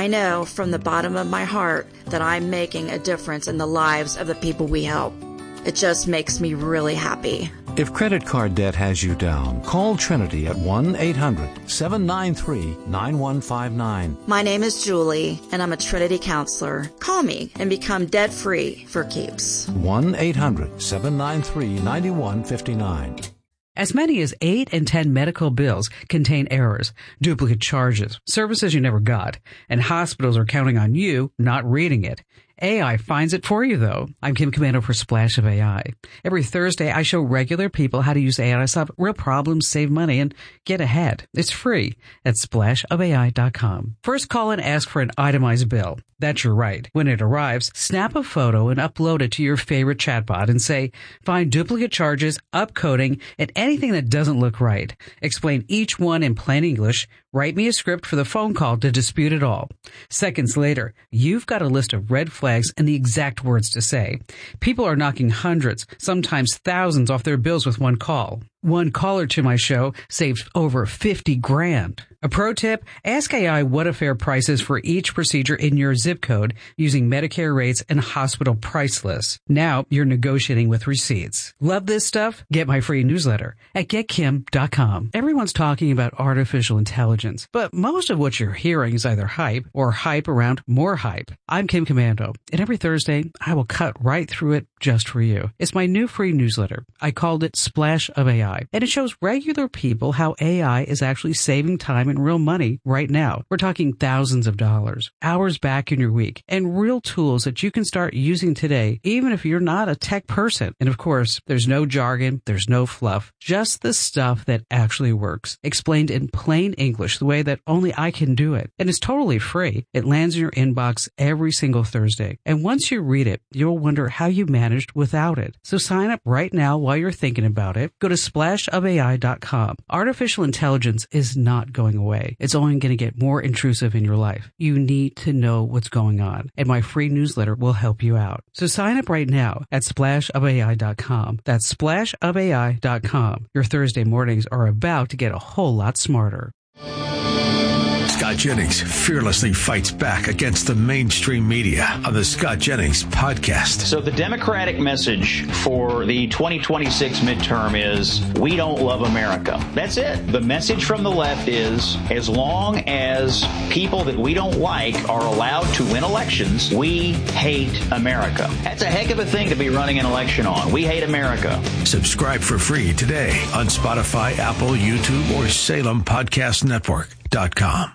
I know from the bottom of my heart that I'm making a difference in the lives of the people we help. It just makes me really happy. If credit card debt has you down, call Trinity at 1-800-793-9159. My name is Julie, and I'm a Trinity counselor. Call me and become debt-free for keeps. 1-800-793-9159. As many as 8 in 10 medical bills contain errors, duplicate charges, services you never got, and hospitals are counting on you not reading it. AI finds it for you, though. I'm Kim Komando for Splash of AI. Every Thursday, I show regular people how to use AI to solve real problems, save money, and get ahead. It's free at splashofai.com. First, call and ask for an itemized bill. That's your right. When it arrives, snap a photo and upload it to your favorite chatbot and say, find duplicate charges, upcoding, and anything that doesn't look right. Explain each one in plain English. Write me a script for the phone call to dispute it all. Seconds later, you've got a list of red flags and the exact words to say. People are knocking hundreds, sometimes thousands off their bills with one call. One caller to my show saved over 50 grand. A pro tip, ask AI what a fair price is for each procedure in your zip code using Medicare rates and hospital price lists. Now you're negotiating with receipts. Love this stuff? Get my free newsletter at getkim.com. Everyone's talking about artificial intelligence, but most of what you're hearing is either hype or hype around more hype. I'm Kim Komando, and every Thursday I will cut right through it just for you. It's my new free newsletter. I called it Splash of AI, and it shows regular people how AI is actually saving time and real money right now. We're talking thousands of dollars, hours back in your week, and real tools that you can start using today, even if you're not a tech person. And of course, there's no jargon, there's no fluff, just the stuff that actually works, explained in plain English the way that only I can do it. And it's totally free. It lands in your inbox every single Thursday. And once you read it, you'll wonder how you managed without it. So sign up right now while you're thinking about it. Go to splashofai.com. Artificial intelligence is not going away. It's only going to get more intrusive in your life. You need to know what's going on, and my free newsletter will help you out. So sign up right now at splashofai.com. That's splashofai.com. Your Thursday mornings are about to get a whole lot smarter. Scott Jennings fearlessly fights back against the mainstream media on the Scott Jennings podcast. So the Democratic message for the 2026 midterm is, we don't love America. That's it. The message from the left is, as long as people that we don't like are allowed to win elections, we hate America. That's a heck of a thing to be running an election on. We hate America. Subscribe for free today on Spotify, Apple, YouTube, or SalemPodcastNetwork.com.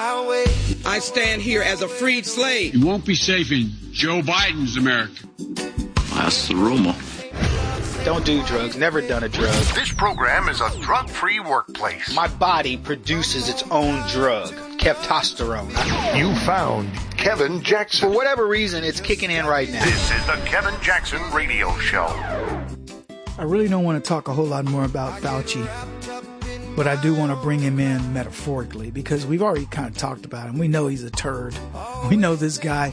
I stand here as a freed slave. You won't be safe in Joe Biden's America. That's the rumor. Don't do drugs. Never done a drug. This program is a drug-free workplace. My body produces its own drug, testosterone. You found Kevin Jackson. For whatever reason, it's kicking in right now. This is the Kevin Jackson Radio Show. I really don't want to talk a whole lot more about Fauci, but I do want to bring him in metaphorically because we've already kind of talked about him. We know he's a turd. We know this guy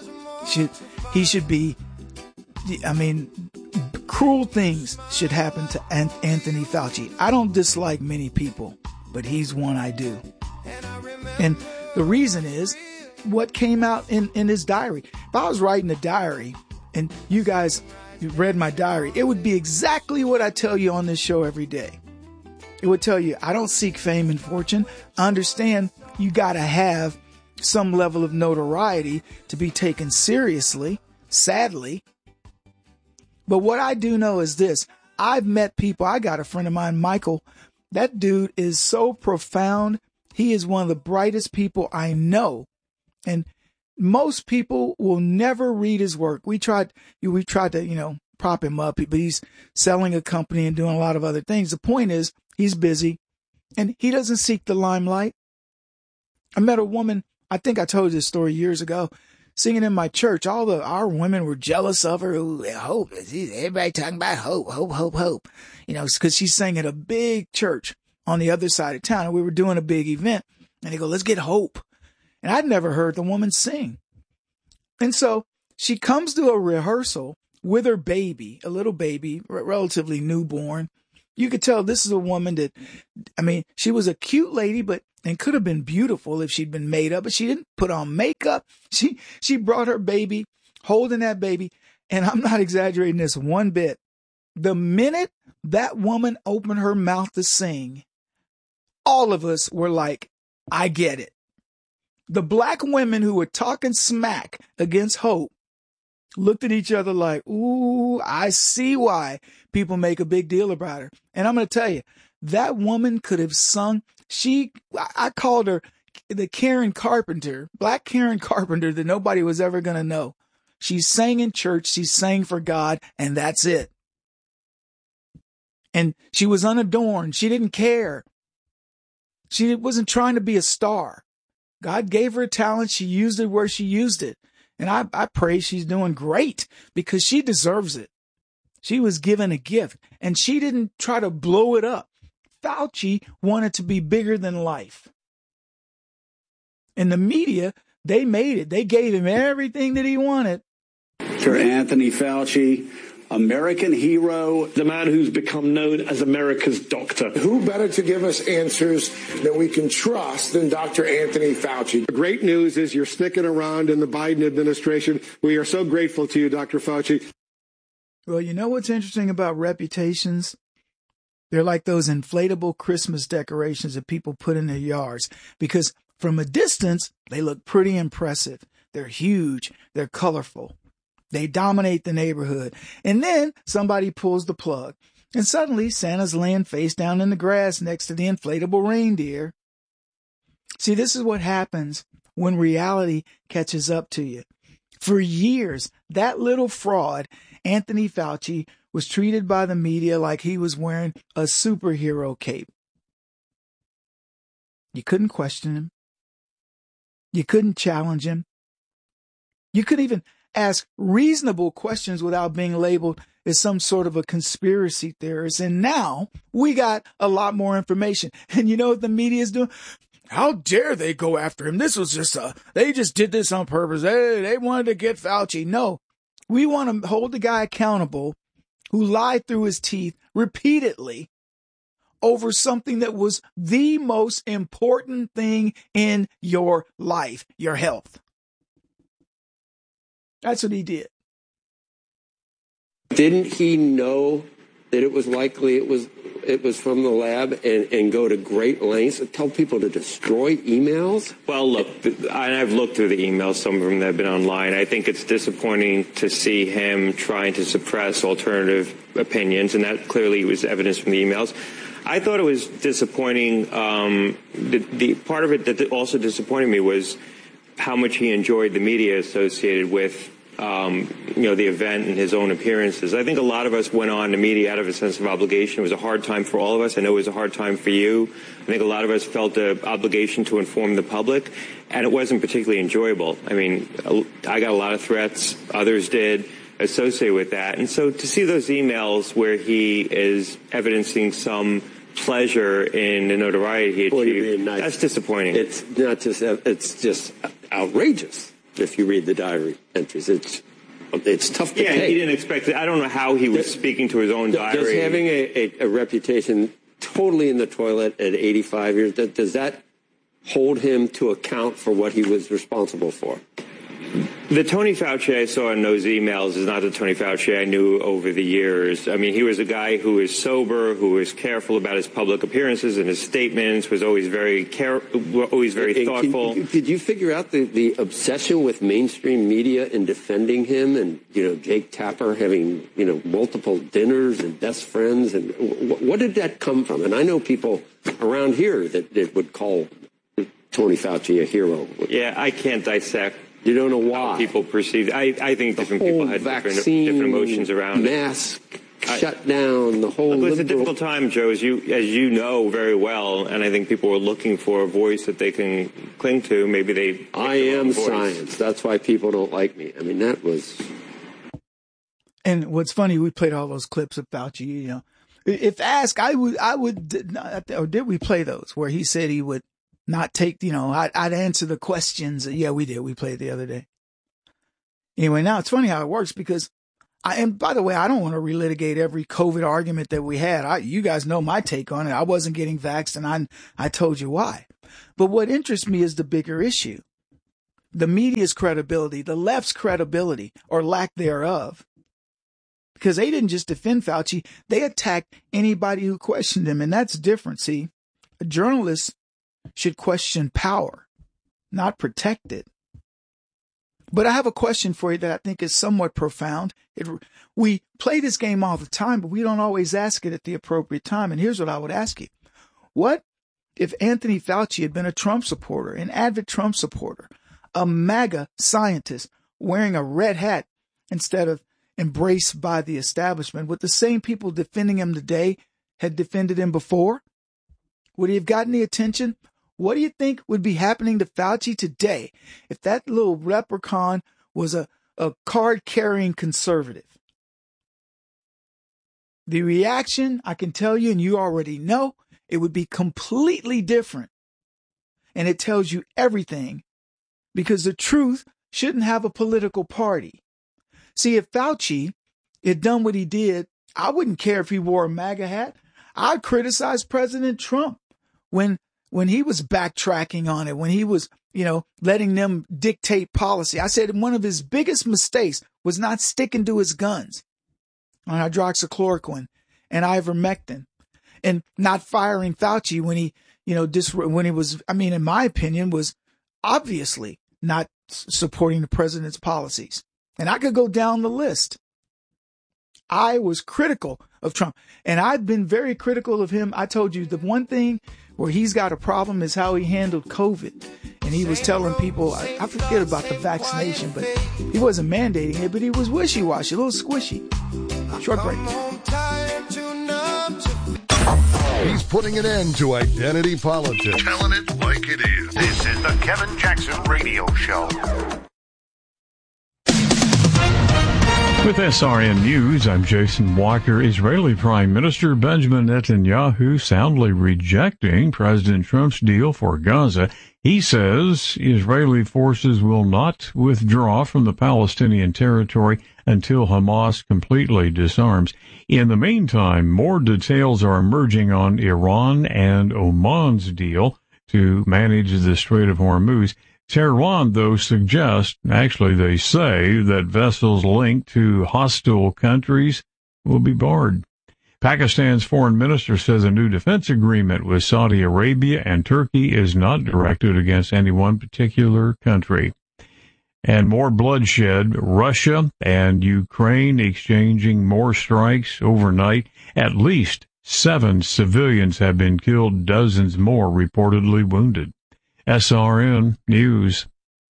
should be, cruel things should happen to Anthony Fauci. I don't dislike many people, but he's one I do. And the reason is what came out in his diary. If I was writing a diary and you guys read my diary, it would be exactly what I tell you on this show every day. It would tell you, I don't seek fame and fortune. I understand you got to have some level of notoriety to be taken seriously, sadly. But what I do know is this. I've met people. I got a friend of mine, Michael. That dude is so profound. He is one of the brightest people I know. And most people will never read his work. We tried to, prop him up, but he's selling a company and doing a lot of other things. The point is, he's busy and he doesn't seek the limelight. I met a woman, I think I told you this story years ago, singing in my church. Our women were jealous of her. Ooh, hope. Everybody talking about hope, hope, hope, hope. Because she sang at a big church on the other side of town. And we were doing a big event. And they go, let's get hope. And I'd never heard the woman sing. And so she comes to a rehearsal with her baby, a little baby, relatively newborn. You could tell this is a woman that, I mean, she was a cute lady, and could have been beautiful if she'd been made up, but she didn't put on makeup. She brought her baby, holding that baby. And I'm not exaggerating this one bit. The minute that woman opened her mouth to sing, all of us were like, I get it. The black women who were talking smack against Hope looked at each other like, ooh, I see why people make a big deal about her. And I'm going to tell you, that woman could have sung. I called her the Karen Carpenter, Black Karen Carpenter that nobody was ever going to know. She sang in church. She sang for God, and that's it. And she was unadorned. She didn't care. She wasn't trying to be a star. God gave her a talent. She used it where she used it. And I pray she's doing great because she deserves it. She was given a gift, and she didn't try to blow it up. Fauci wanted to be bigger than life. And the media, they made it. They gave him everything that he wanted. Dr. Anthony Fauci, American hero. The man who's become known as America's doctor. Who better to give us answers that we can trust than Dr. Anthony Fauci? The great news is you're sticking around in the Biden administration. We are so grateful to you, Dr. Fauci. Well, you know what's interesting about reputations? They're like those inflatable Christmas decorations that people put in their yards, because from a distance, they look pretty impressive. They're huge. They're colorful. They dominate the neighborhood. And then somebody pulls the plug, and suddenly Santa's laying face down in the grass next to the inflatable reindeer. See, this is what happens when reality catches up to you. For years, that little fraud, Anthony Fauci, was treated by the media like he was wearing a superhero cape. You couldn't question him. You couldn't challenge him. You could even ask reasonable questions without being labeled as some sort of a conspiracy theorist. And now we got a lot more information. And you know what the media is doing? How dare they go after him? This was just they just did this on purpose. They wanted to get Fauci. No, we want to hold the guy accountable who lied through his teeth repeatedly over something that was the most important thing in your life, your health. That's what he did. Didn't he know that it was likely it was from the lab and go to great lengths and tell people to destroy emails? Well, look, I've looked through the emails, some of them that have been online. I think it's disappointing to see him trying to suppress alternative opinions, and that clearly was evidence from the emails. I thought it was disappointing. The part of it that also disappointed me was how much he enjoyed the media associated with the event and his own appearances. I think a lot of us went on to media out of a sense of obligation. It was a hard time for all of us. I know it was a hard time for you. I think a lot of us felt an obligation to inform the public, and it wasn't particularly enjoyable. I mean, I got a lot of threats. Others did associated with that. And so to see those emails where he is evidencing some pleasure in the notoriety he achieved, that's disappointing. It's not just, it's just outrageous. If you read the diary entries, it's tough to take. Yeah, he didn't expect it. I don't know how he was speaking to his own diary. Does having a reputation totally in the toilet at 85 years, does that hold him to account for what he was responsible for? The Tony Fauci I saw in those emails is not the Tony Fauci I knew over the years. I mean, he was a guy who was sober, who was careful about his public appearances and his statements, was always very thoughtful. Did you figure out the obsession with mainstream media in defending him, and Jake Tapper having multiple dinners and best friends, and what did that come from? And I know people around here that would call Tony Fauci a hero. Yeah, I can't dissect. You don't know why. How people perceived. I think different people had different emotions around it. Mask shutdown, the whole. Look, it was a difficult time, Joe, as you know very well, and I think people were looking for a voice that they can cling to. Maybe they. I am science. That's why people don't like me. I mean, that was. And what's funny, we played all those clips of Fauci. If asked, I would, or did we play those where he said he would not take, I'd answer the questions. Yeah, we did. We played the other day. Anyway, now it's funny how it works, because And by the way, I don't want to relitigate every COVID argument that we had. You guys know my take on it. I wasn't getting vaxxed, and I told you why. But what interests me is the bigger issue. The media's credibility, the left's credibility, or lack thereof. Because they didn't just defend Fauci, they attacked anybody who questioned him, and that's different, see. A journalist should question power, not protect it. But I have a question for you that I think is somewhat profound. We play this game all the time, but we don't always ask it at the appropriate time. And here's what I would ask you. What if Anthony Fauci had been a Trump supporter, an avid Trump supporter, a MAGA scientist wearing a red hat instead of embraced by the establishment? Would the same people defending him today had defended him before? Would he have gotten the attention? What do you think would be happening to Fauci today if that little leprechaun was a card-carrying conservative? The reaction, I can tell you, and you already know, it would be completely different. And it tells you everything, because the truth shouldn't have a political party. See, if Fauci had done what he did, I wouldn't care if he wore a MAGA hat. I'd criticize President Trump when he was backtracking on it, when he was, letting them dictate policy. I said one of his biggest mistakes was not sticking to his guns on hydroxychloroquine and ivermectin, and not firing Fauci when he, when he was, in my opinion, was obviously not supporting the president's policies. And I could go down the list. I was critical of Trump, and I've been very critical of him. I told you the one thing where he's got a problem is how he handled COVID. And he was telling people, I forget about the vaccination, but he wasn't mandating it, but he was wishy-washy, a little squishy. Short break. He's putting an end to identity politics. Telling it like it is. This is the Kevin Jackson Radio Show. With SRN News, I'm Jason Walker. Israeli Prime Minister Benjamin Netanyahu soundly rejecting President Trump's deal for Gaza. He says Israeli forces will not withdraw from the Palestinian territory until Hamas completely disarms. In the meantime, more details are emerging on Iran and Oman's deal to manage the Strait of Hormuz. Tehran, though, suggests, actually they say, that vessels linked to hostile countries will be barred. Pakistan's foreign minister says a new defense agreement with Saudi Arabia and Turkey is not directed against any one particular country. And more bloodshed, Russia and Ukraine exchanging more strikes overnight. At least 7 civilians have been killed, dozens more reportedly wounded. SRN News.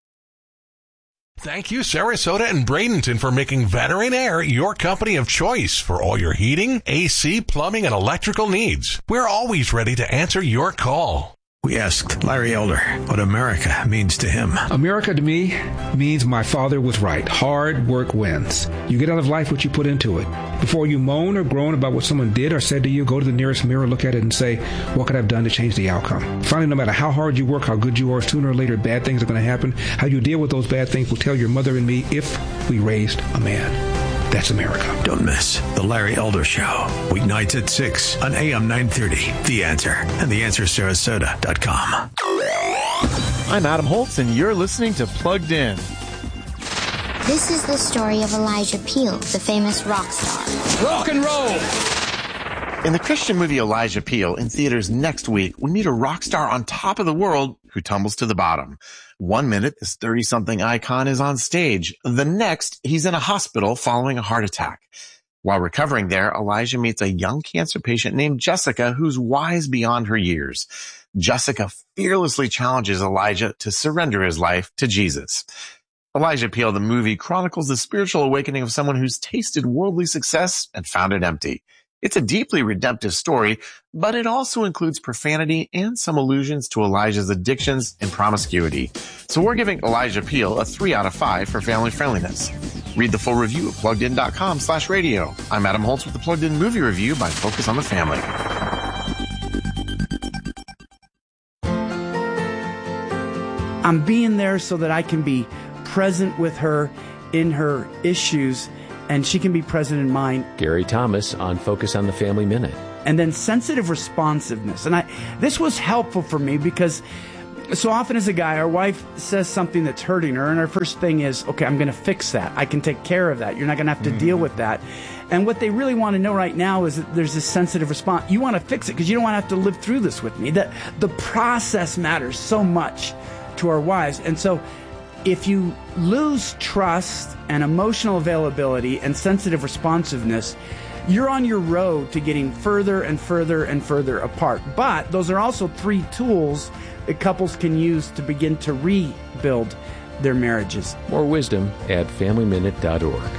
Thank you, Sarasota and Bradenton, for making Veteran Air your company of choice for all your heating, AC, plumbing, and electrical needs. We're always ready to answer your call. We asked Larry Elder what America means to him. America to me means my father was right. Hard work wins. You get out of life what you put into it. Before you moan or groan about what someone did or said to you, go to the nearest mirror, look at it, and say, what could I have done to change the outcome? Finally, no matter how hard you work, how good you are, sooner or later bad things are going to happen. How you deal with those bad things will tell your mother and me if we raised a man. That's America. Don't miss The Larry Elder Show. Weeknights at 6 on AM 930. The Answer and TheAnswerSarasota.com. I'm Adam Holtz, and you're listening to Plugged In. This is the story of Elijah Peel, the famous rock star. Rock and roll! In the Christian movie Elijah Peel, in theaters next week, we meet a rock star on top of the world who tumbles to the bottom. 1 minute, this 30-something icon is on stage. The next, he's in a hospital following a heart attack. While recovering there, Elijah meets a young cancer patient named Jessica who's wise beyond her years. Jessica fearlessly challenges Elijah to surrender his life to Jesus. Elijah Peel, the movie, chronicles the spiritual awakening of someone who's tasted worldly success and found it empty. It's a deeply redemptive story, but it also includes profanity and some allusions to Elijah's addictions and promiscuity. So we're giving Elijah Peel a 3 out of 5 for family friendliness. Read the full review at PluggedIn.com/radio. I'm Adam Holtz with the Plugged In movie review by Focus on the Family. I'm being there so that I can be present with her in her issues and She Can Be President Mine. Gary Thomas on Focus on the Family Minute. And then sensitive responsiveness. And this was helpful for me because so often as a guy, our wife says something that's hurting her, and our first thing is, okay, I'm going to fix that. I can take care of that. You're not going to have to deal with that. And what they really want to know right now is that there's this sensitive response. You want to fix it because you don't want to have to live through this with me. That the process matters so much to our wives. And so if you lose trust and emotional availability and sensitive responsiveness, you're on your road to getting further and further and further apart. But those are also 3 tools that couples can use to begin to rebuild their marriages. More wisdom at FamilyMinute.org.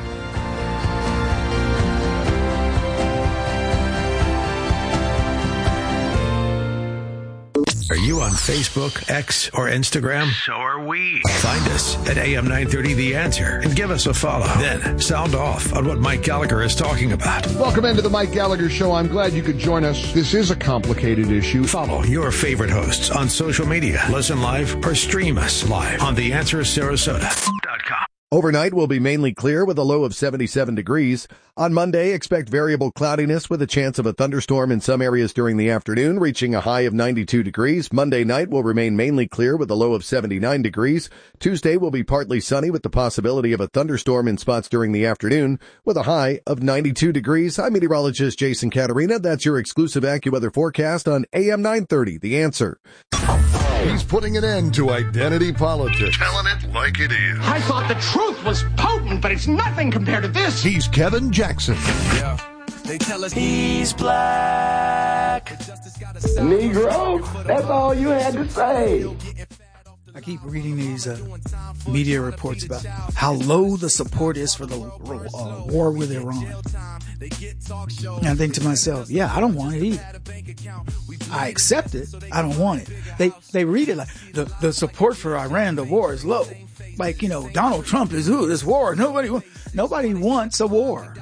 Are you on Facebook, X, or Instagram? So are we. Find us at AM 930 The Answer and give us a follow. Then sound off on what Mike Gallagher is talking about. Welcome into the Mike Gallagher Show. I'm glad you could join us. This is a complicated issue. Follow your favorite hosts on social media. Listen live or stream us live on TheAnswerSarasota.com. Overnight will be mainly clear with a low of 77 degrees. On Monday, expect variable cloudiness with a chance of a thunderstorm in some areas during the afternoon, reaching a high of 92 degrees. Monday night will remain mainly clear with a low of 79 degrees. Tuesday will be partly sunny with the possibility of a thunderstorm in spots during the afternoon with a high of 92 degrees. I'm meteorologist Jason Caterina. That's your exclusive AccuWeather forecast on AM 930, The Answer. He's putting an end to identity politics. Telling it like it is. I thought the truth was potent, but it's nothing compared to this. He's Kevin Jackson. Yeah. They tell us he's black. Negro, that's all you had to say. I keep reading these media reports about how low the support is for the war with Iran. And I think to myself, yeah, I don't want it either. I accept it. I don't want it. They read it like the support for Iran, the war is low. Like, Donald Trump is this war. Nobody wants a war.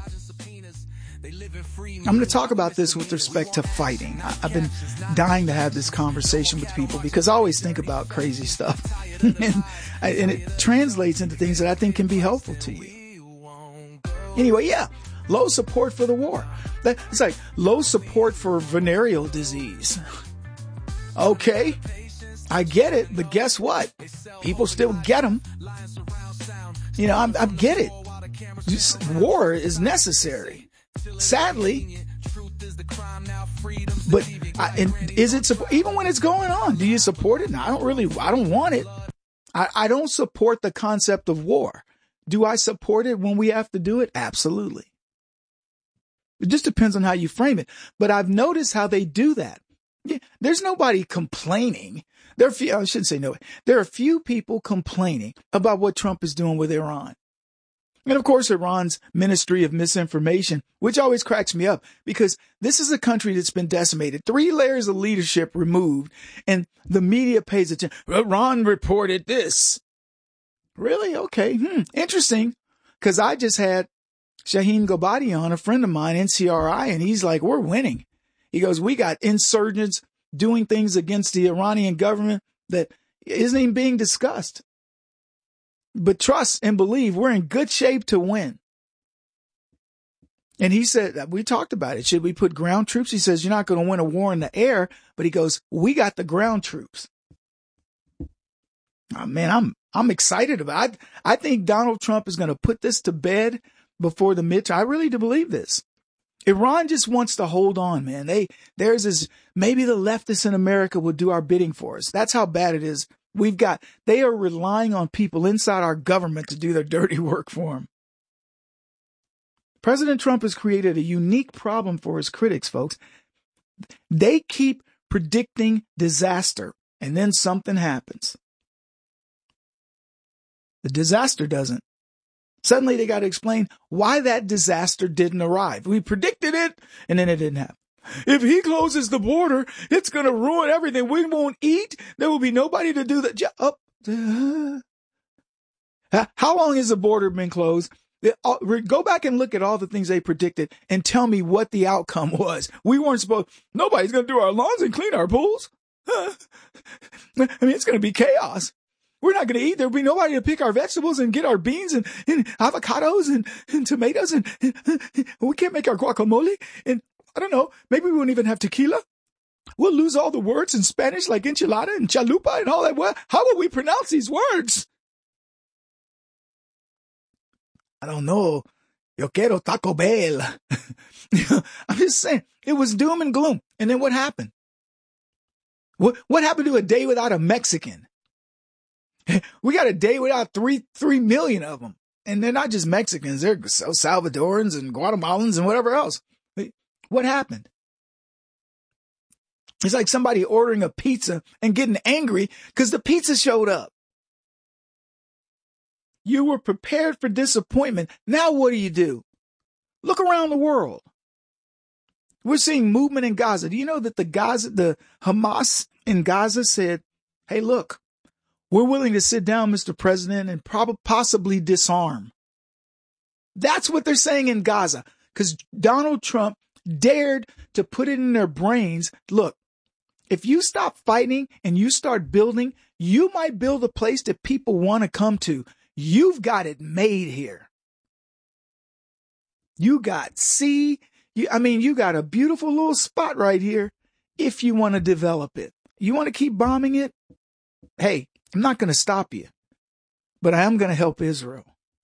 I'm going to talk about this with respect to fighting. I've been dying to have this conversation with people because I always think about crazy stuff. and it translates into things that I think can be helpful to you. Anyway, yeah, low support for the war. It's like low support for venereal disease. Okay, I get it, but guess what? People still get them. I get it. War is necessary. Sadly, but is it even when it's going on? Do you support it? No, I don't want it. I don't support the concept of war. Do I support it when we have to do it? Absolutely. It just depends on how you frame it. But I've noticed how they do that. There's nobody complaining. I shouldn't say no. There are a few people complaining about what Trump is doing with Iran. And of course, Iran's Ministry of Misinformation, which always cracks me up because this is a country that's been decimated, 3 layers of leadership removed, and the media pays attention. Iran reported this. Really? Okay. Interesting. Because I just had Shaheen Gobadi on, a friend of mine, NCRI, and he's like, we're winning. He goes, we got insurgents doing things against the Iranian government that isn't even being discussed. But trust and believe we're in good shape to win. And he said, we talked about it. Should we put ground troops? He says, you're not going to win a war in the air. But he goes, we got the ground troops. Oh, man, I'm excited about it. I think Donald Trump is going to put this to bed before the midterm. I really do believe this. Iran just wants to hold on, man. Maybe the leftists in America will do our bidding for us. That's how bad it is. They are relying on people inside our government to do their dirty work for them. President Trump has created a unique problem for his critics, folks. They keep predicting disaster, and then something happens. The disaster doesn't. Suddenly they got to explain why that disaster didn't arrive. We predicted it, and then it didn't happen. If he closes the border, it's going to ruin everything. We won't eat. There will be nobody to do the job. How long has the border been closed? Go back and look at all the things they predicted and tell me what the outcome was. Nobody's going to do our lawns and clean our pools. I mean, it's going to be chaos. we're not going to eat. There'll be nobody to pick our vegetables and get our beans and avocados and tomatoes. And we can't make our guacamole. And I don't know, maybe we won't even have tequila. We'll lose all the words in Spanish like enchilada and chalupa and all that. Well, how will we pronounce these words? I don't know. Yo quiero Taco Bell. I'm just saying, it was doom and gloom. And then what happened? What happened to a day without a Mexican? We got a day without 3 million of them. And they're not just Mexicans. They're Salvadorans and Guatemalans and whatever else. What happened? It's like somebody ordering a pizza and getting angry because the pizza showed up. You were prepared for disappointment. Now what do? Look around the world. We're seeing movement in Gaza. Do you know that the Hamas in Gaza said, hey, look, we're willing to sit down, Mr. President, and possibly disarm. That's what they're saying in Gaza, because Donald Trump dared to put it in their brains. Look, if you stop fighting and you start building, you might build a place that people want to come to. You've got it made here. You got you got a beautiful little spot right here if you want to develop it. You want to keep bombing it? Hey, I'm not going to stop you, but I am going to help Israel.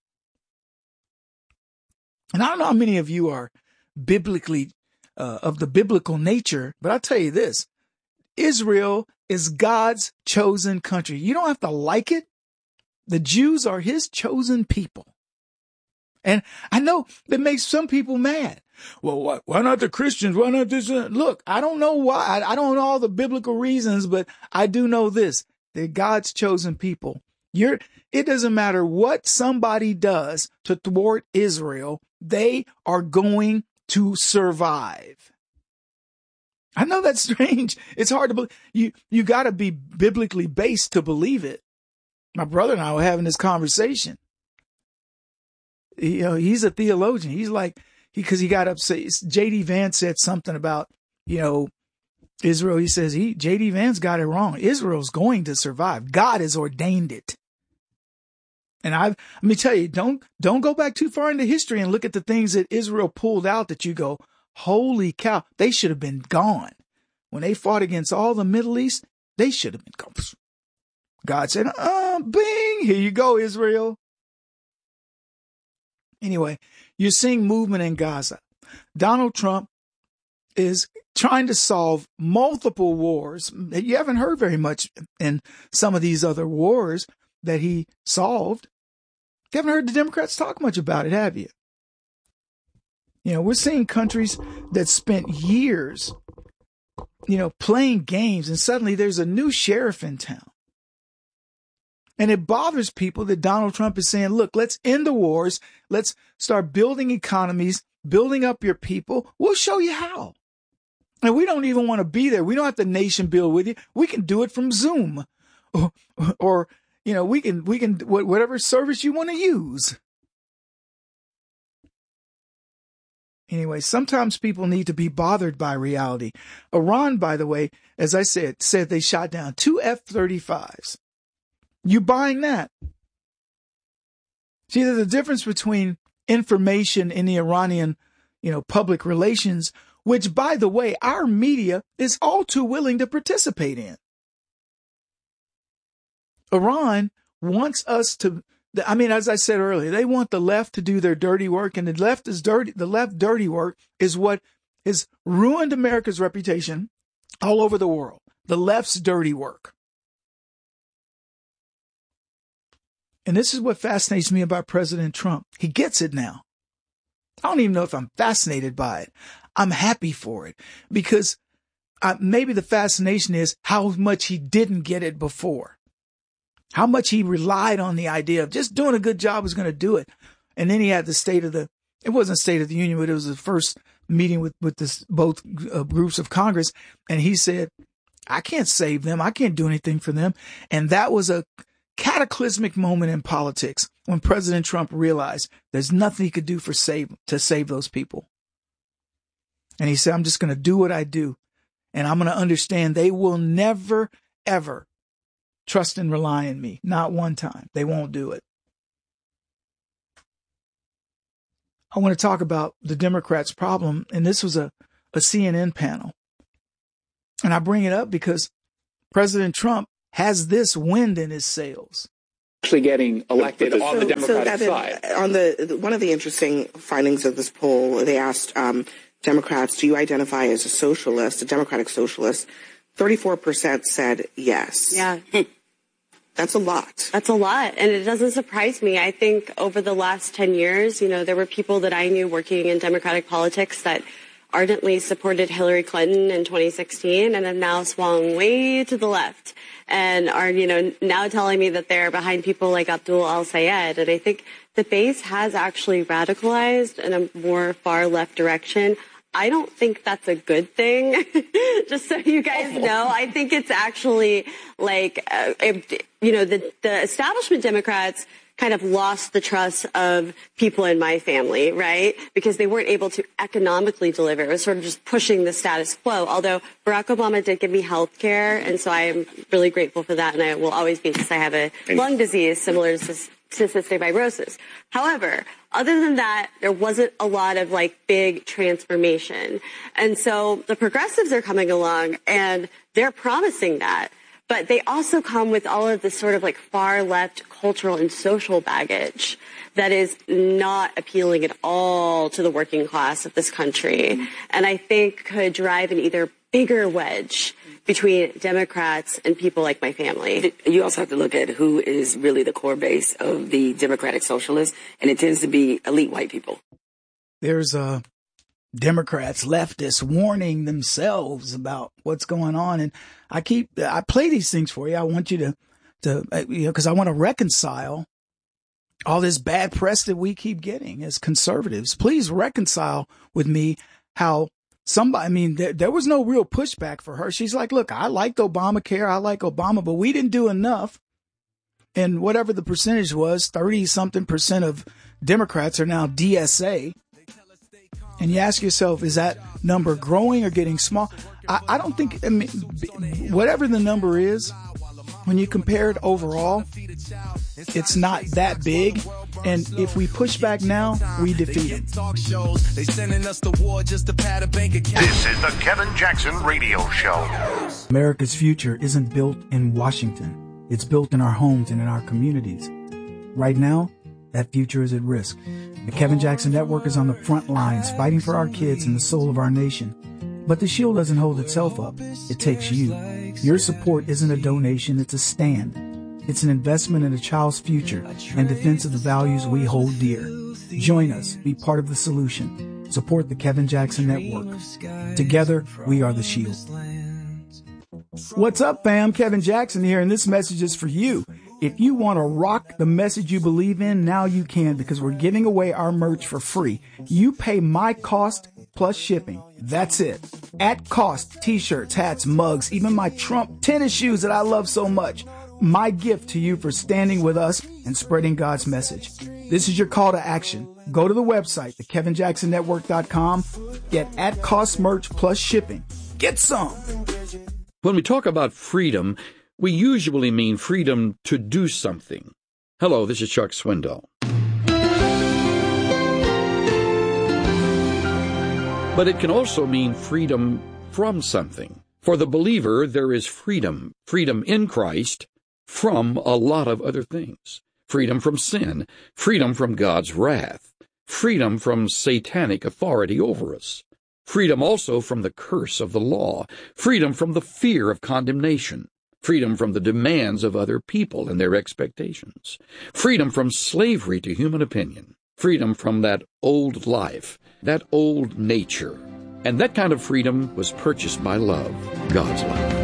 And I don't know how many of you are biblically of the biblical nature, but I'll tell you this. Israel is God's chosen country. You don't have to like it. The Jews are his chosen people. And I know that makes some people mad. Well, why not the Christians? Why not this? Look, I don't know why. I don't know all the biblical reasons, but I do know this. They're God's chosen people. It doesn't matter what somebody does to thwart Israel. They are going to survive. I know that's strange. It's hard to believe. You got to be biblically based to believe it. My brother and I were having this conversation. He's a theologian. He's like, because he got upset. J.D. Vance said something about, Israel. He says J.D. Vance got it wrong. Israel's going to survive. God has ordained it. And let me tell you, don't go back too far into history and look at the things that Israel pulled out that you go, holy cow, they should have been gone. When they fought against all the Middle East, they should have been gone. God said, bing, here you go, Israel. Anyway, you're seeing movement in Gaza. Donald Trump is trying to solve multiple wars. You haven't heard very much in some of these other wars that he solved. You haven't heard the Democrats talk much about it, have you? We're seeing countries that spent years, playing games, and suddenly there's a new sheriff in town. And it bothers people that Donald Trump is saying, look, let's end the wars. Let's start building economies, building up your people. We'll show you how. And we don't even want to be there. We don't have to nation build with you. We can do it from Zoom or we can whatever service you want to use. Anyway, sometimes people need to be bothered by reality. Iran, by the way, as I said they shot down 2 F-35s. You buying that? See, there's a difference between information in the Iranian, public relations, which, by the way, our media is all too willing to participate in. Iran wants us to, as I said earlier, they want the left to do their dirty work, and the left dirty work is what has ruined America's reputation all over the world. The left's dirty work. And this is what fascinates me about President Trump. He gets it now. I don't even know if I'm fascinated by it. I'm happy for it because maybe the fascination is how much he didn't get it before. How much he relied on the idea of just doing a good job was going to do it. And then he had it wasn't State of the Union, but it was the first meeting with both groups of Congress. And he said, I can't save them. I can't do anything for them. And that was a cataclysmic moment in politics when President Trump realized there's nothing he could do to save those people. And he said, I'm just going to do what I do. And I'm going to understand they will never, ever trust and rely on me. Not one time. They won't do it. I want to talk about the Democrats' problem, and this was a CNN panel. And I bring it up because President Trump has this wind in his sails. Actually getting elected on the Democratic side. On one of the interesting findings of this poll, they asked Democrats, do you identify as a socialist, a democratic socialist? 34% said yes. Yeah. That's a lot. That's a lot. And it doesn't surprise me. I think over the last 10 years, there were people that I knew working in Democratic politics that ardently supported Hillary Clinton in 2016 and have now swung way to the left and are, now telling me that they're behind people like Abdul al-Sayed. And I think the base has actually radicalized in a more far left direction. I don't think that's a good thing, just so you guys know. I think it's actually like, the establishment Democrats kind of lost the trust of people in my family, right? Because they weren't able to economically deliver. It was sort of just pushing the status quo. Although Barack Obama did give me health care, and so I am really grateful for that, and I will always be, because I have a lung disease similar to cystic fibrosis. However, other than that, there wasn't a lot of big transformation. And so the progressives are coming along and they're promising that. But they also come with all of this sort of far left cultural and social baggage that is not appealing at all to the working class of this country. And I think could drive an either bigger wedge between Democrats and people like my family. You also have to look at who is really the core base of the Democratic Socialists, and it tends to be elite white people. There's Democrats, leftists warning themselves about what's going on. And I play these things for you. I want you to because I want to reconcile all this bad press that we keep getting as conservatives. Please reconcile with me how there was no real pushback for her. She's like, look, I liked Obamacare. I like Obama, but we didn't do enough. And whatever the percentage was, 30-something% of Democrats are now DSA. And you ask yourself, is that number growing or getting small? I don't think, whatever the number is, when you compare it overall, it's not that big. And if we push back now, we defeat them. This is the Kevin Jackson Radio Show. America's future isn't built in Washington. It's built in our homes and in our communities. Right now, that future is at risk. The Kevin Jackson Network is on the front lines fighting for our kids and the soul of our nation. But the shield doesn't hold itself up. It takes you. Your support isn't a donation, it's a stand. It's an investment in a child's future and defense of the values we hold dear. Join us. Be part of the solution. Support the Kevin Jackson Network. Together, we are the shield. What's up, fam? Kevin Jackson here, and this message is for you. If you want to rock the message you believe in, now you can, because we're giving away our merch for free. You pay my cost plus shipping. That's it. At cost, t-shirts, hats, mugs, even my Trump tennis shoes that I love so much. My gift to you for standing with us and spreading God's message. This is your call to action. Go to the website, thekevinjacksonnetwork.com. Get at cost merch plus shipping. Get some. When we talk about freedom, we usually mean freedom to do something. Hello, this is Chuck Swindoll. But it can also mean freedom from something. For the believer, there is freedom in Christ from a lot of other things. Freedom from sin, freedom from God's wrath, freedom from satanic authority over us, freedom also from the curse of the law, freedom from the fear of condemnation, freedom from the demands of other people and their expectations, freedom from slavery to human opinion, freedom from that old life, that old nature. And that kind of freedom was purchased by love, God's love.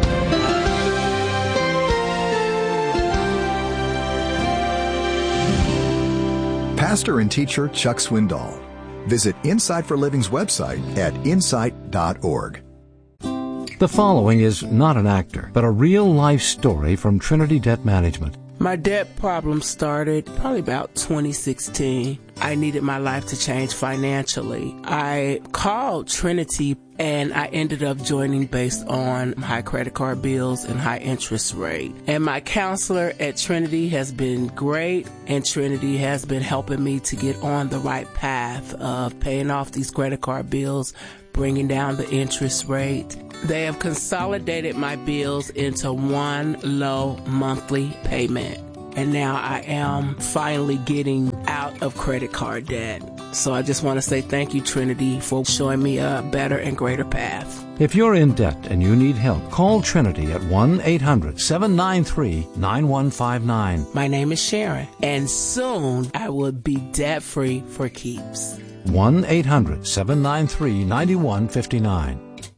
Pastor and teacher Chuck Swindoll. Visit Insight for Living's website at insight.org. The following is not an actor, but a real-life story from Trinity Debt Management. My debt problem started probably about 2016. I needed my life to change financially. I called Trinity and I ended up joining based on high credit card bills and high interest rate. And my counselor at Trinity has been great, and Trinity has been helping me to get on the right path of paying off these credit card bills, bringing down the interest rate. They have consolidated my bills into one low monthly payment. And now I am finally getting out of credit card debt. So I just want to say thank you, Trinity, for showing me a better and greater path. If you're in debt and you need help, call Trinity at 1-800-793-9159. My name is Sharon, and soon I will be debt-free for keeps. 1-800-793-9159.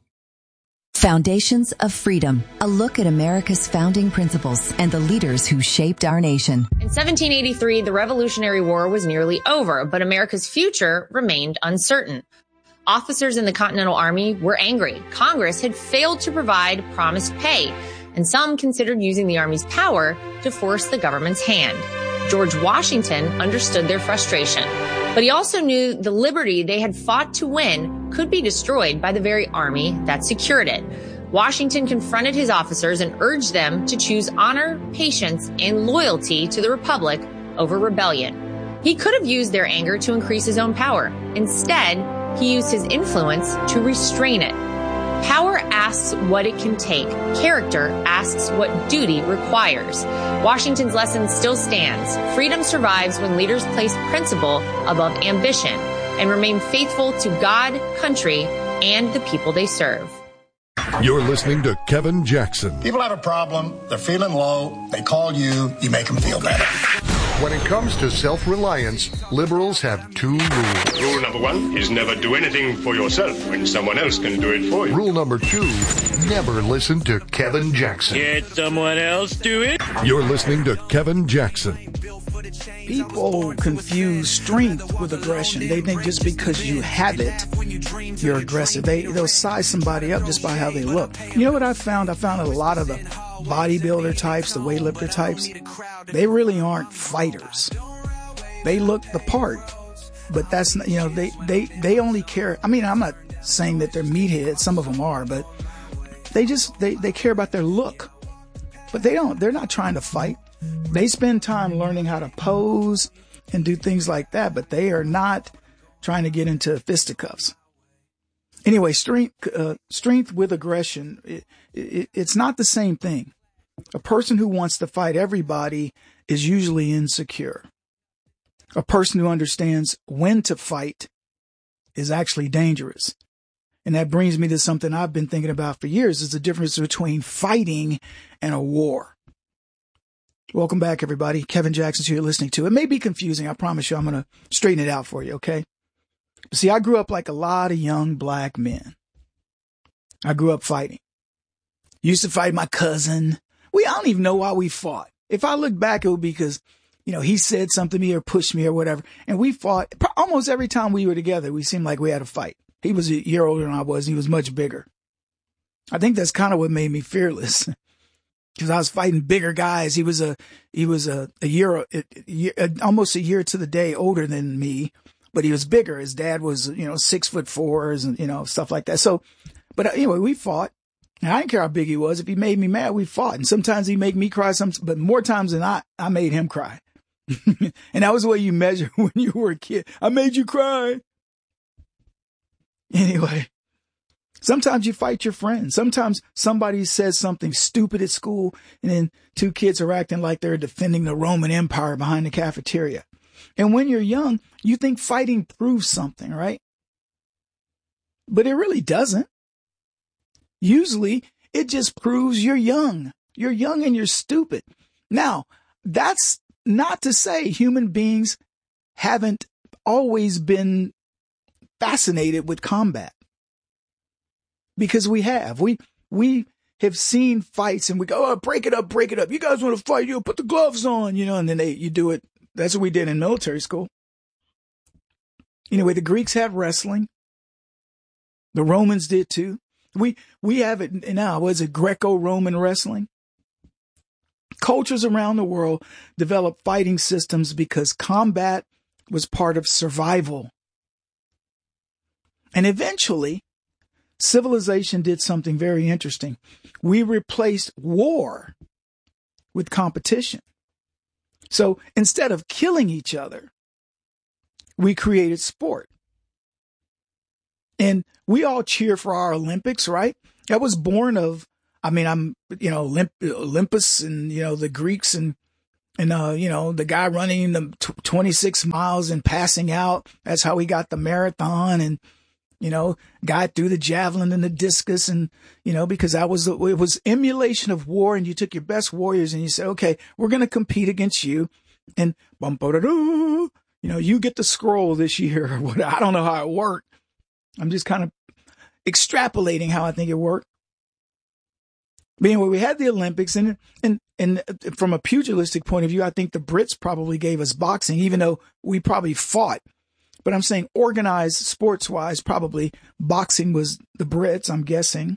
Foundations of Freedom, a look at America's founding principles and the leaders who shaped our nation. In 1783, the Revolutionary War was nearly over, but America's future remained uncertain. Officers in the Continental Army were angry. Congress had failed to provide promised pay, and some considered using the Army's power to force the government's hand. George Washington understood their frustration, but he also knew the liberty they had fought to win could be destroyed by the very army that secured it. Washington confronted his officers and urged them to choose honor, patience, and loyalty to the Republic over rebellion. He could have used their anger to increase his own power. Instead, he used his influence to restrain it. Power asks what it can take. Character asks what duty requires. Washington's lesson still stands. Freedom survives when leaders place principle above ambition and remain faithful to God, country, and the people they serve. You're listening to Kevin Jackson. People have a problem, they're feeling low, they call you, you make them feel better. When it comes to self-reliance, liberals have two rules. Rule number one is never do anything for yourself when someone else can do it for you. Rule number two, never listen to Kevin Jackson. Let someone else do it. You're listening to Kevin Jackson. People confuse strength with aggression. They think just because you have it, you're aggressive. They'll size somebody up just by how they look. You know what I found? I found a lot of the bodybuilder types, the weightlifter types, they really aren't fighters. They look the part, but that's not, they only care. I mean, I'm not saying that they're meatheads. Some of them are, but they care about their look, but they're not trying to fight. They spend time learning how to pose and do things like that, but they are not trying to get into fisticuffs. Anyway, strength with aggression, it's not the same thing. A person who wants to fight everybody is usually insecure. A person who understands when to fight is actually dangerous. And that brings me to something I've been thinking about for years, is the difference between fighting and a war. Welcome back, everybody. Kevin Jackson's who you're listening to. It may be confusing. I promise you I'm going to straighten it out for you, okay? But see, I grew up like a lot of young black men. I grew up fighting. Used to fight my cousin. I don't even know why we fought. If I look back, it would be because, he said something to me or pushed me or whatever. And we fought almost every time we were together. We seemed like we had a fight. He was a year older than I was. He was much bigger. I think that's kind of what made me fearless. Because I was fighting bigger guys. He was a year, almost a year to the day older than me, but he was bigger. His dad was, 6'4" and, stuff like that. So, but anyway, we fought. And I didn't care how big he was. If he made me mad, we fought. And sometimes he'd make me cry, but more times than not, I made him cry. And that was the way you measure when you were a kid. I made you cry. Anyway. Sometimes you fight your friends. Sometimes somebody says something stupid at school, and then two kids are acting like they're defending the Roman Empire behind the cafeteria. And when you're young, you think fighting proves something, right? But it really doesn't. Usually, it just proves you're young. You're young and you're stupid. Now, that's not to say human beings haven't always been fascinated with combat. Because we have. We have seen fights and we go, oh, break it up. You guys want to fight? Put the gloves on, and then you do it. That's what we did in military school. Anyway, the Greeks had wrestling. The Romans did too. We have it now. Was it Greco-Roman wrestling? Cultures around the world developed fighting systems because combat was part of survival. And eventually, civilization did something very interesting. We replaced war with competition. So instead of killing each other, we created sport. And we all cheer for our Olympics, right? That was born of, Olympus and, the Greeks and the guy running the 26 miles and passing out. That's how we got the marathon and, guy threw the javelin and the discus and, because it was emulation of war, and you took your best warriors and you said, okay, we're going to compete against you, and you get the scroll this year. I don't know how it worked. I'm just kind of extrapolating how I think it worked. But anyway, we had the Olympics, and from a pugilistic point of view, I think the Brits probably gave us boxing, even though we probably fought. But I'm saying organized sports-wise, probably boxing was the Brits, I'm guessing.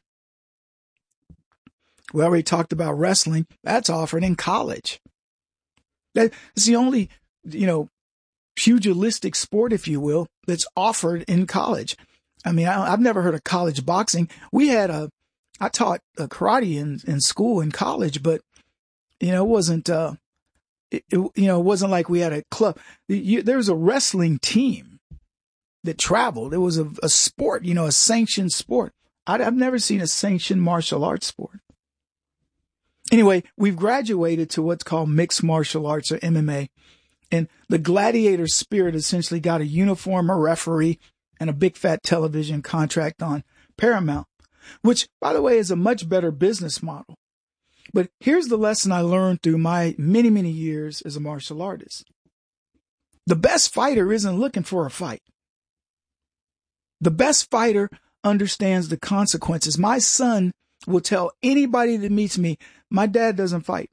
We already talked about wrestling. That's offered in college. That's the only, pugilistic sport, if you will, that's offered in college. I mean, I've never heard of college boxing. I taught karate in school, in college, but, it wasn't, it wasn't like we had a club. There was a wrestling team that traveled. It was a sport, a sanctioned sport. I've never seen a sanctioned martial arts sport. Anyway, we've graduated to what's called mixed martial arts, or MMA. And the gladiator spirit essentially got a uniform, a referee, and a big fat television contract on Paramount, which, by the way, is a much better business model. But here's the lesson I learned through my many, many years as a martial artist. The best fighter isn't looking for a fight. The best fighter understands the consequences. My son will tell anybody that meets me, my dad doesn't fight.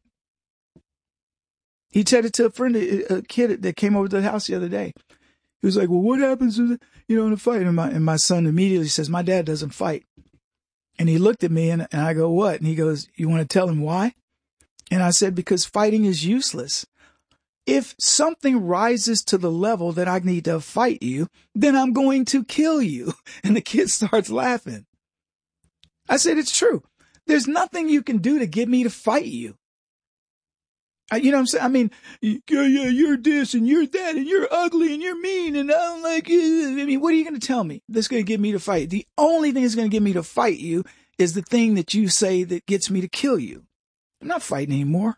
He said it to a kid that came over to the house the other day. He was like, well, what happens in a fight? And my son immediately says, my dad doesn't fight. And he looked at me and I go, what? And he goes, you want to tell him why? And I said, because fighting is useless. If something rises to the level that I need to fight you, then I'm going to kill you. And the kid starts laughing. I said, it's true. There's nothing you can do to get me to fight you. You know what I'm saying? I mean, you're this and you're that and you're ugly and you're mean and I don't like you. I mean, what are you going to tell me that's going to get me to fight? The only thing that's going to get me to fight you is the thing that you say that gets me to kill you. I'm not fighting anymore.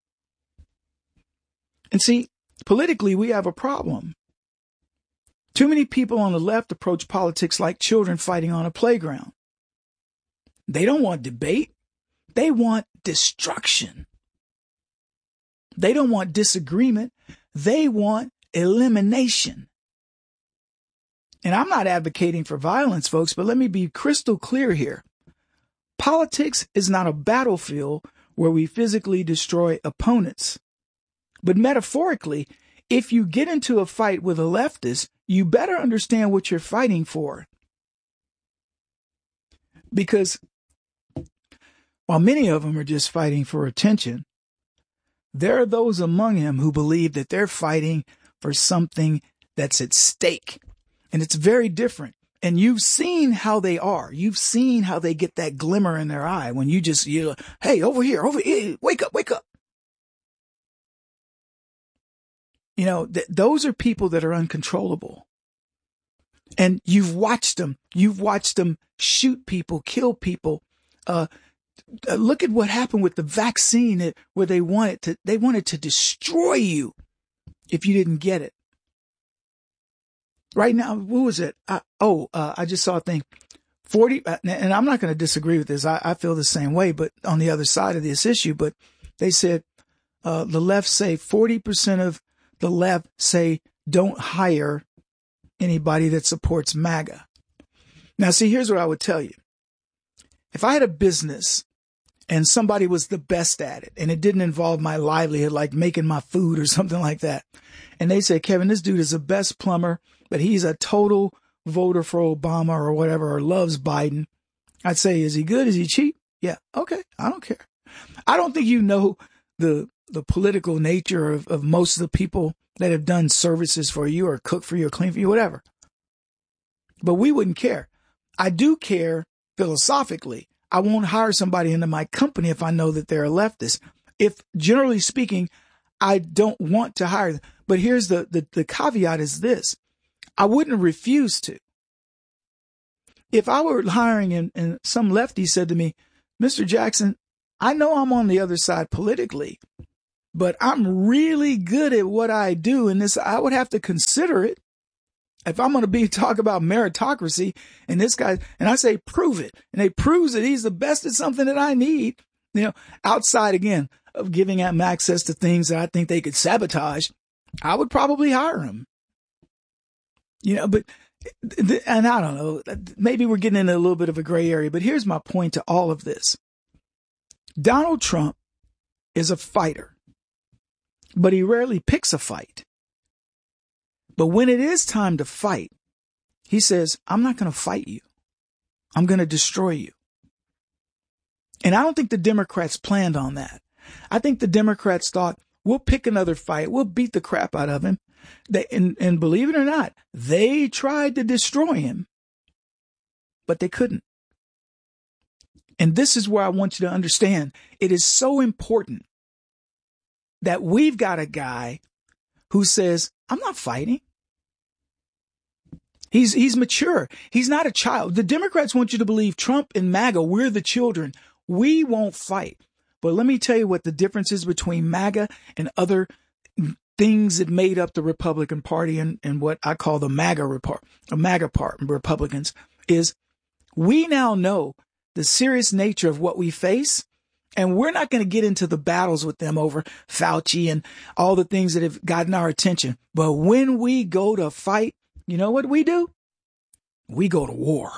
And see, politically, we have a problem. Too many people on the left approach politics like children fighting on a playground. They don't want debate. They want destruction. They don't want disagreement. They want elimination. And I'm not advocating for violence, folks, but let me be crystal clear here. Politics is not a battlefield where we physically destroy opponents. But metaphorically, if you get into a fight with a leftist, you better understand what you're fighting for. Because while many of them are just fighting for attention, there are those among them who believe that they're fighting for something that's at stake. And it's very different. And you've seen how they are. You've seen how they get that glimmer in their eye when you're hey, over here, wake up. Those are people that are uncontrollable. And you've watched them. You've watched them shoot people, kill people. Look at what happened with the vaccine where they wanted to destroy you if you didn't get it. Right now, what was it? I just saw a thing. 40, and I'm not going to disagree with this. I feel the same way, but on the other side of this issue, but they said, the left say 40% of the left say don't hire anybody that supports MAGA. Now, see, here's what I would tell you. If I had a business and somebody was the best at it and it didn't involve my livelihood, like making my food or something like that, and they say, Kevin, this dude is the best plumber, but he's a total voter for Obama or whatever, or loves Biden, I'd say, is he good? Is he cheap? Yeah. Okay. I don't care. I don't think you know the political nature of most of the people that have done services for you or cooked for you or cleaned for you, whatever. But we wouldn't care. I do care philosophically. I won't hire somebody into my company if I know that they're a leftist. If, generally speaking, I don't want to hire them. But here's the caveat is this. I wouldn't refuse to. If I were hiring and some lefty said to me, Mr. Jackson, I know I'm on the other side politically, but I'm really good at what I do, and this I would have to consider it. If I'm going to talk about meritocracy and this guy, and I say, prove it, and they proves that he's the best at something that I need, outside again of giving him access to things that I think they could sabotage, I would probably hire him. But, and I don't know, maybe we're getting into a little bit of a gray area, but here's my point to all of this. Donald Trump is a fighter, but he rarely picks a fight. But when it is time to fight, he says, I'm not going to fight you. I'm going to destroy you. And I don't think the Democrats planned on that. I think the Democrats thought, we'll pick another fight. We'll beat the crap out of him. And believe it or not, they tried to destroy him, but they couldn't. And this is where I want you to understand. It is so important that we've got a guy who says, I'm not fighting. He's mature. He's not a child. The Democrats want you to believe Trump and MAGA, we're the children. We won't fight. But let me tell you what the difference is between MAGA and other things that made up the Republican Party and what I call the MAGA part, Republicans, is we now know the serious nature of what we face, and we're not going to get into the battles with them over Fauci and all the things that have gotten our attention. But when we go to fight, you know what we do? We go to war.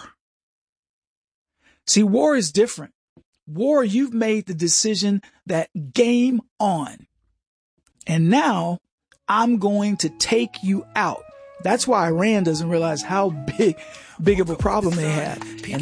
See, war is different. War, you've made the decision that game on. And now I'm going to take you out. That's why Iran doesn't realize how big of a problem they have.